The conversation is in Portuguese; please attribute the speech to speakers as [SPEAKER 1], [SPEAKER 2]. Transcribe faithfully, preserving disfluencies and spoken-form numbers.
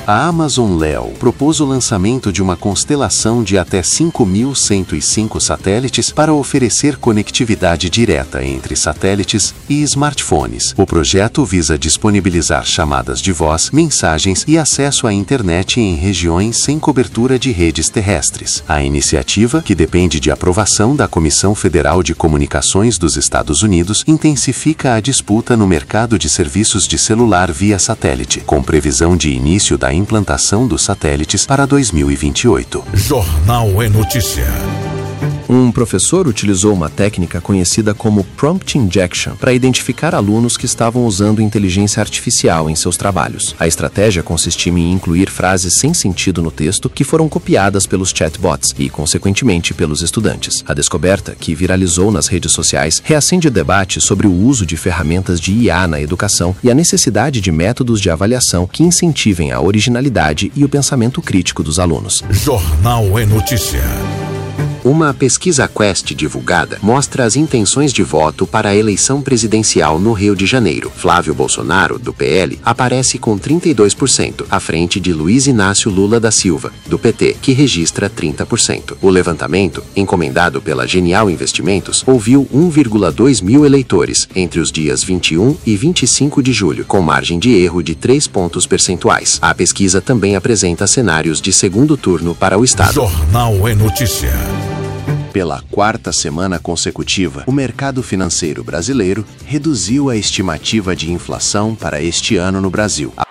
[SPEAKER 1] A Amazon Leo propôs o lançamento de uma constelação de até cinco mil cento e cinco satélites para oferecer conectividade direta entre satélites e smartphones. O projeto visa disponibilizar chamadas de voz, mensagens e acesso à internet em regiões sem cobertura de redes terrestres. A iniciativa, que depende de aprovação da Comissão Federal de Comunicações dos Estados Unidos, intensifica a disputa no mercado de serviços de celular via satélite, com previsão de início da implantação dos satélites para dois mil e vinte e oito.
[SPEAKER 2] Jornal é Notícia.
[SPEAKER 3] Um professor utilizou uma técnica conhecida como Prompt Injection para identificar alunos que estavam usando inteligência artificial em seus trabalhos. A estratégia consistia em incluir frases sem sentido no texto que foram copiadas pelos chatbots e, consequentemente, pelos estudantes. A descoberta, que viralizou nas redes sociais, reacende o debate sobre o uso de ferramentas de I A na educação e a necessidade de métodos de avaliação que incentivem a originalidade e o pensamento crítico dos alunos.
[SPEAKER 2] Jornal é Notícia.
[SPEAKER 4] Uma pesquisa Quest divulgada mostra as intenções de voto para a eleição presidencial no Rio de Janeiro. Flávio Bolsonaro, do P L, aparece com trinta e dois por cento, à frente de Luiz Inácio Lula da Silva, do P T, que registra trinta por cento. O levantamento, encomendado pela Genial Investimentos, ouviu um vírgula dois mil eleitores entre os dias vinte e um e vinte e cinco de julho, com margem de erro de três pontos percentuais. A pesquisa também apresenta cenários de segundo turno para o Estado.
[SPEAKER 2] Jornal é Notícia.
[SPEAKER 1] Pela quarta semana consecutiva, o mercado financeiro brasileiro reduziu a estimativa de inflação para este ano no Brasil. A